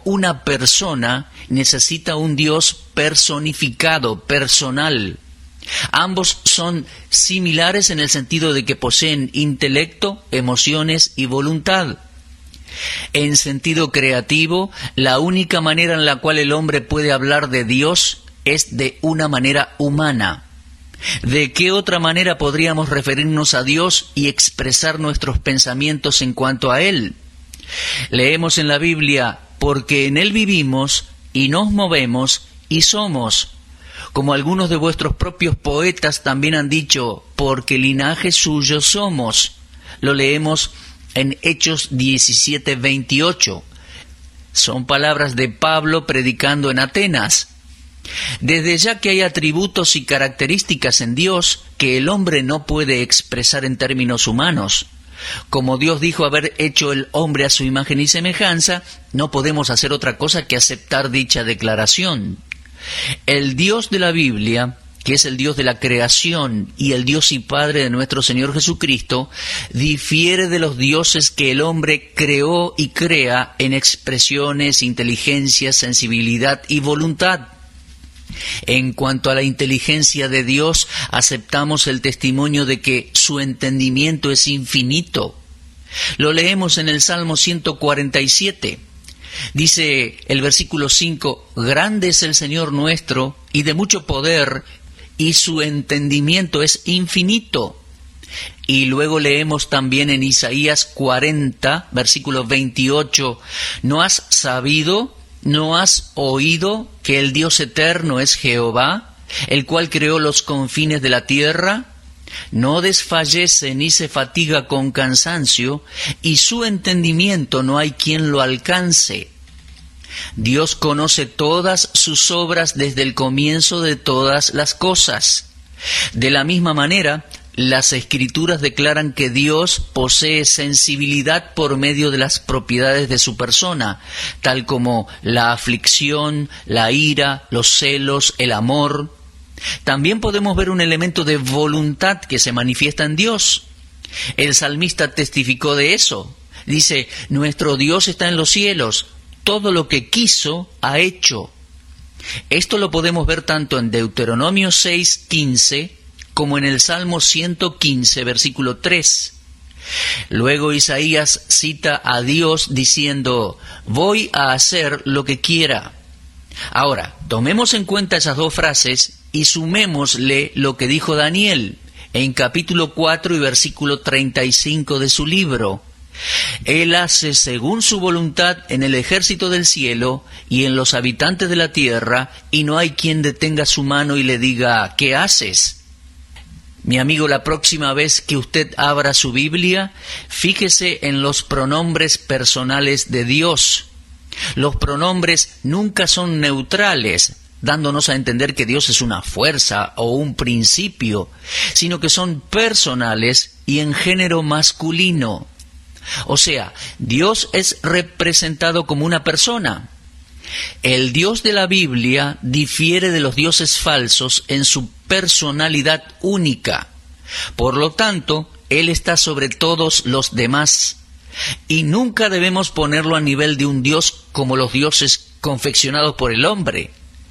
una persona, necesita un Dios personificado, personal. Ambos son similares en el sentido de que poseen intelecto, emociones y voluntad. En sentido creativo, la única manera en la cual el hombre puede hablar de Dios es de una manera humana. ¿De qué otra manera podríamos referirnos a Dios y expresar nuestros pensamientos en cuanto a Él? Leemos en la Biblia, porque en Él vivimos y nos movemos y somos. Como algunos de vuestros propios poetas también han dicho, porque linaje suyo somos. Lo leemos en Hechos 17:28. Son palabras de Pablo predicando en Atenas. Desde ya que hay atributos y características en Dios que el hombre no puede expresar en términos humanos. Como Dios dijo haber hecho el hombre a su imagen y semejanza, no podemos hacer otra cosa que aceptar dicha declaración. El Dios de la Biblia, que es el Dios de la creación y el Dios y Padre de nuestro Señor Jesucristo, difiere de los dioses que el hombre creó y crea en expresiones, inteligencia, sensibilidad y voluntad. En cuanto a la inteligencia de Dios, aceptamos el testimonio de que su entendimiento es infinito. Lo leemos en el Salmo 147. Dice el versículo 5, grande es el Señor nuestro y de mucho poder, y su entendimiento es infinito. Y luego leemos también en Isaías 40, versículo 28, ¿no has sabido, no has oído que el Dios eterno es Jehová, el cual creó los confines de la tierra? No desfallece ni se fatiga con cansancio, y su entendimiento no hay quien lo alcance. Dios conoce todas sus obras desde el comienzo de todas las cosas. De la misma manera, las Escrituras declaran que Dios posee sensibilidad por medio de las propiedades de su persona, tal como la aflicción, la ira, los celos, el amor. También podemos ver un elemento de voluntad que se manifiesta en Dios. El salmista testificó de eso. Dice, nuestro Dios está en los cielos, todo lo que quiso ha hecho. Esto lo podemos ver tanto en Deuteronomio 6:15 como en el Salmo 115, versículo 3. Luego Isaías cita a Dios diciendo, voy a hacer lo que quiera. Ahora, tomemos en cuenta esas dos frases y sumémosle lo que dijo Daniel en capítulo 4 y versículo 35 de su libro. Él hace según su voluntad en el ejército del cielo y en los habitantes de la tierra, y no hay quien detenga su mano y le diga, ¿qué haces? Mi amigo, la próxima vez que usted abra su Biblia, fíjese en los pronombres personales de Dios. Los pronombres nunca son neutrales, dándonos a entender que Dios es una fuerza o un principio, sino que son personales y en género masculino. O sea, Dios es representado como una persona. El Dios de la Biblia difiere de los dioses falsos en su personalidad única. Por lo tanto, Él está sobre todos los demás. Y nunca debemos ponerlo a nivel de un Dios como los dioses confeccionados por el hombre.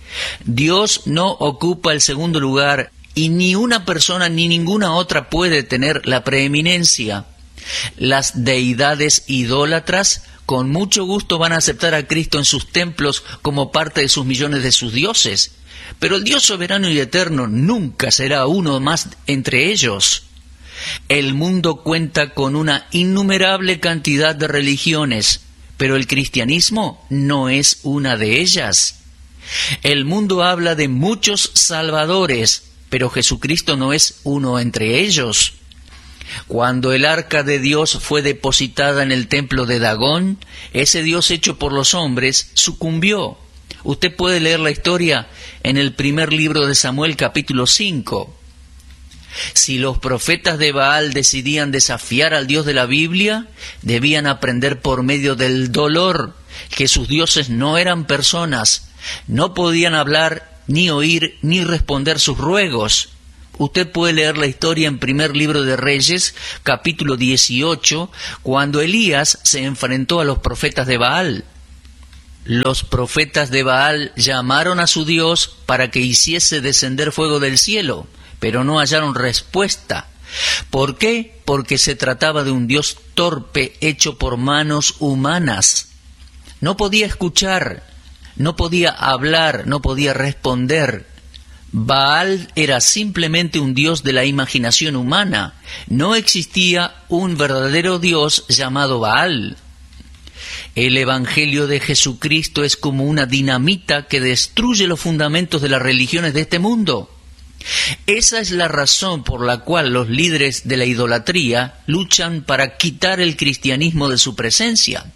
Dios no ocupa el segundo lugar y ni una persona ni ninguna otra puede tener la preeminencia. Las deidades idólatras con mucho gusto van a aceptar a Cristo en sus templos como parte de sus millones de sus dioses, pero el Dios soberano y eterno nunca será uno más entre ellos. El mundo cuenta con una innumerable cantidad de religiones, pero el cristianismo no es una de ellas. El mundo habla de muchos salvadores, pero Jesucristo no es uno entre ellos. Cuando el arca de Dios fue depositada en el templo de Dagón, ese Dios hecho por los hombres sucumbió. Usted puede leer la historia en el primer libro de Samuel, capítulo 5. Si los profetas de Baal decidían desafiar al Dios de la Biblia, debían aprender por medio del dolor que sus dioses no eran personas, no podían hablar, ni oír, ni responder sus ruegos. Usted puede leer la historia en primer libro de Reyes, capítulo 18, cuando Elías se enfrentó a los profetas de Baal. Los profetas de Baal llamaron a su Dios para que hiciese descender fuego del cielo, pero no hallaron respuesta. ¿Por qué? Porque se trataba de un Dios torpe hecho por manos humanas. No podía escuchar, no podía hablar, no podía responder. Baal era simplemente un Dios de la imaginación humana. No existía un verdadero Dios llamado Baal. El Evangelio de Jesucristo es como una dinamita que destruye los fundamentos de las religiones de este mundo. Esa es la razón por la cual los líderes de la idolatría luchan para quitar el cristianismo de su presencia.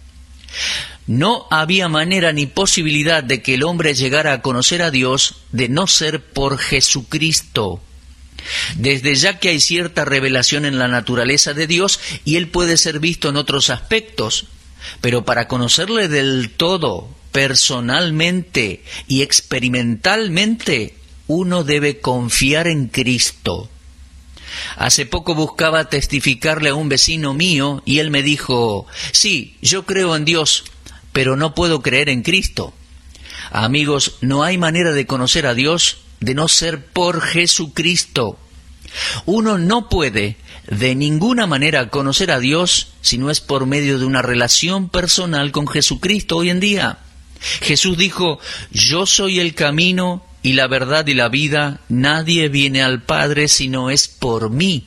No había manera ni posibilidad de que el hombre llegara a conocer a Dios de no ser por Jesucristo. Desde ya que hay cierta revelación en la naturaleza de Dios y Él puede ser visto en otros aspectos, pero para conocerle del todo, personalmente y experimentalmente, uno debe confiar en Cristo. Hace poco buscaba testificarle a un vecino mío y él me dijo: sí, yo creo en Dios, pero no puedo creer en Cristo. Amigos, no hay manera de conocer a Dios de no ser por Jesucristo. Uno no puede de ninguna manera conocer a Dios si no es por medio de una relación personal con Jesucristo hoy en día. Jesús dijo: yo soy el camino y la verdad y la vida, nadie viene al Padre si no es por mí.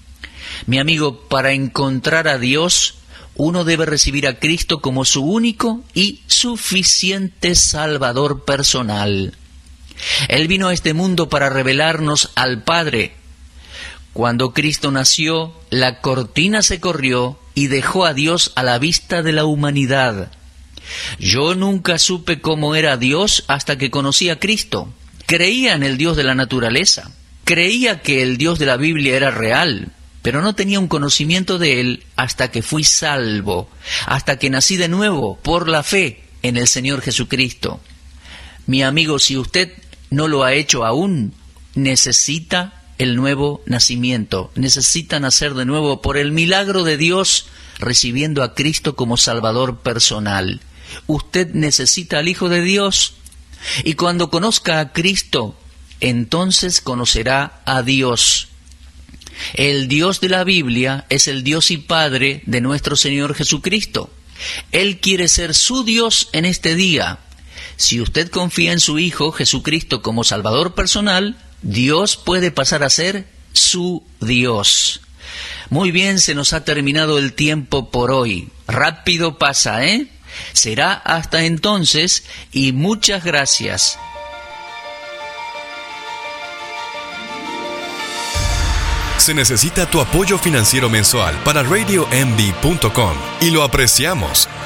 Mi amigo, para encontrar a Dios, uno debe recibir a Cristo como su único y suficiente Salvador personal. Él vino a este mundo para revelarnos al Padre. Cuando Cristo nació, la cortina se corrió y dejó a Dios a la vista de la humanidad. Yo nunca supe cómo era Dios hasta que conocí a Cristo. Creía en el Dios de la naturaleza. Creía que el Dios de la Biblia era real, pero no tenía un conocimiento de Él hasta que fui salvo, hasta que nací de nuevo por la fe en el Señor Jesucristo. Mi amigo, si usted no lo ha hecho aún, necesita el nuevo nacimiento, necesita nacer de nuevo por el milagro de Dios, recibiendo a Cristo como Salvador personal. Usted necesita al Hijo de Dios, y cuando conozca a Cristo, entonces conocerá a Dios. El Dios de la Biblia es el Dios y Padre de nuestro Señor Jesucristo. Él quiere ser su Dios en este día. Si usted confía en su Hijo Jesucristo como Salvador personal, Dios puede pasar a ser su Dios. Muy bien, se nos ha terminado el tiempo por hoy. Rápido pasa, ¿eh? Será hasta entonces y muchas gracias. Se necesita tu apoyo financiero mensual para RadioMD.com y lo apreciamos.